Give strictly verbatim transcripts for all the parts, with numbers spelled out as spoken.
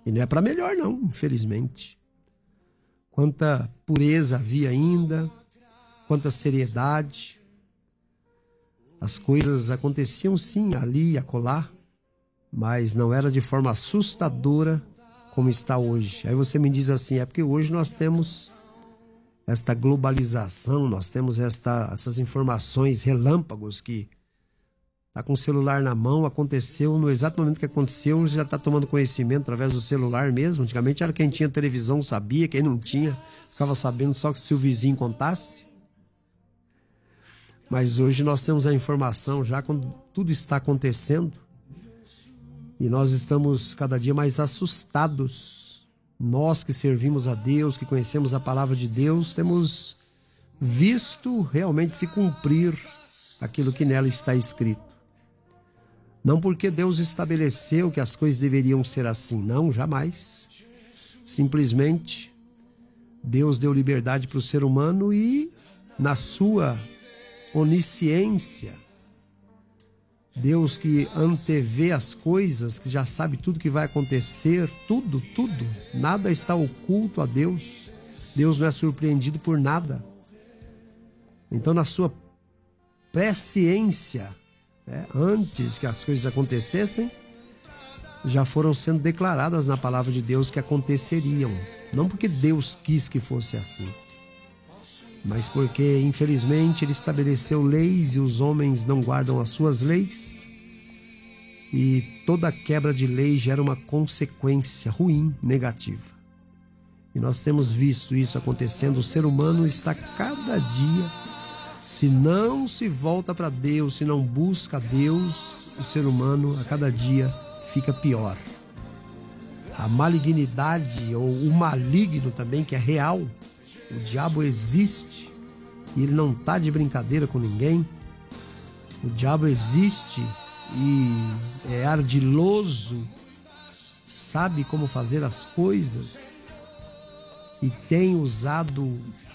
E não é para melhor não, infelizmente. Quanta pureza havia ainda, quanta seriedade. As coisas aconteciam sim ali e acolá, mas não era de forma assustadora como está hoje. Aí você me diz assim, é porque hoje nós temos esta globalização, nós temos esta, essas informações relâmpagos que tá com o celular na mão, aconteceu no exato momento que aconteceu, já está tomando conhecimento através do celular mesmo. Antigamente era quem tinha televisão sabia, quem não tinha ficava sabendo só que se o vizinho contasse. Mas hoje nós temos a informação já quando tudo está acontecendo e nós estamos cada dia mais assustados. Nós que servimos a Deus, que conhecemos a palavra de Deus, temos visto realmente se cumprir aquilo que nela está escrito. Não porque Deus estabeleceu que as coisas deveriam ser assim, não, jamais. Simplesmente Deus deu liberdade para o ser humano e na sua onisciência, Deus que antevê as coisas, que já sabe tudo que vai acontecer, tudo, tudo, nada está oculto a Deus. Deus não é surpreendido por nada. Então, na sua presciência, né, antes que as coisas acontecessem, já foram sendo declaradas na palavra de Deus que aconteceriam. Não porque Deus quis que fosse assim, mas porque, infelizmente, Ele estabeleceu leis e os homens não guardam as suas leis. E toda quebra de lei gera uma consequência ruim, negativa. E nós temos visto isso acontecendo. O ser humano está cada dia, se não se volta para Deus, se não busca Deus, o ser humano a cada dia fica pior. A malignidade ou o maligno também, que é real, o diabo existe e ele não está de brincadeira com ninguém. O diabo existe e é ardiloso, sabe como fazer as coisas e tem usado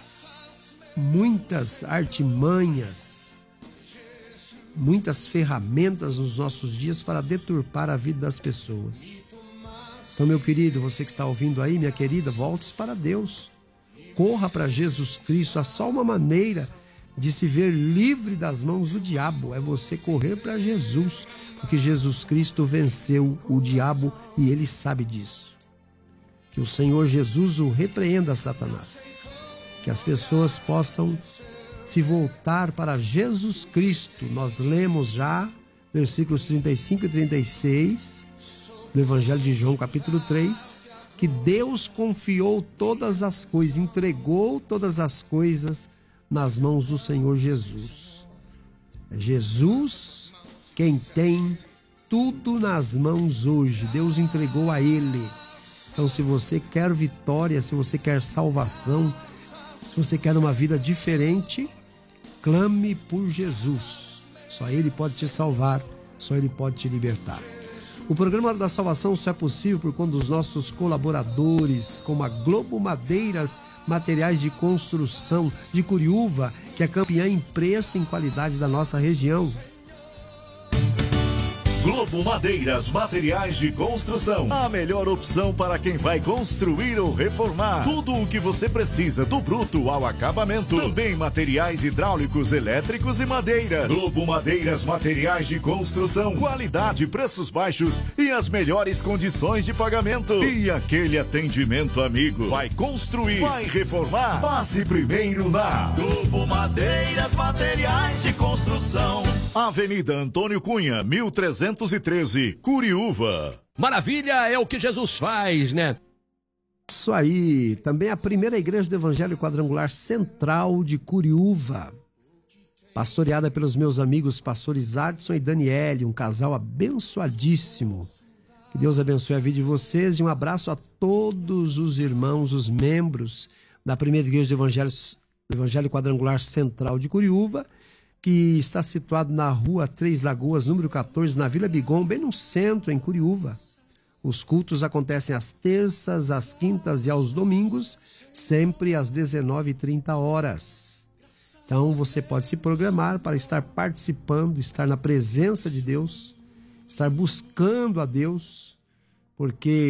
muitas artimanhas, muitas ferramentas nos nossos dias para deturpar a vida das pessoas. Então, meu querido, você que está ouvindo aí, minha querida, volte-se para Deus. Corra para Jesus Cristo. Há só uma maneira de se ver livre das mãos do diabo, é você correr para Jesus, porque Jesus Cristo venceu o diabo e ele sabe disso. Que o Senhor Jesus o repreenda, Satanás. Que as pessoas possam se voltar para Jesus Cristo. Nós lemos já versículos trinta e cinco e trinta e seis no Evangelho de João, capítulo três, que Deus confiou todas as coisas, entregou todas as coisas nas mãos do Senhor Jesus. É Jesus quem tem tudo nas mãos hoje. Deus entregou a Ele. Então, se você quer vitória, se você quer salvação, se você quer uma vida diferente, clame por Jesus. Só Ele pode te salvar, só Ele pode te libertar. O programa Hora da Salvação só é possível por conta dos nossos colaboradores, como a Globo Madeiras, materiais de construção de Curiúva, que é campeã em preço e em qualidade da nossa região. Globo Madeiras, materiais de construção. A melhor opção para quem vai construir ou reformar. Tudo o que você precisa, do bruto ao acabamento. Também materiais hidráulicos, elétricos e madeiras. Globo Madeiras, materiais de construção. Qualidade, preços baixos e as melhores condições de pagamento. E aquele atendimento amigo. Vai construir, vai reformar? Passe primeiro na Globo Madeiras, materiais de construção. Avenida Antônio Cunha, mil trezentos e treze, Curiúva. Maravilha, é o que Jesus faz, né? Isso aí, também a primeira igreja do Evangelho Quadrangular Central de Curiúva, pastoreada pelos meus amigos pastores Adson e Daniele, um casal abençoadíssimo. Que Deus abençoe a vida de vocês e um abraço a todos os irmãos, os membros da primeira igreja do Evangelho, do Evangelho Quadrangular Central de Curiúva, que está situado na rua Três Lagoas, número quatorze, na Vila Bigom, bem no centro, em Curiúva. Os cultos acontecem às terças, às quintas e aos domingos, sempre às dezenove e trinta horas. Então você pode se programar para estar participando, estar na presença de Deus, estar buscando a Deus, porque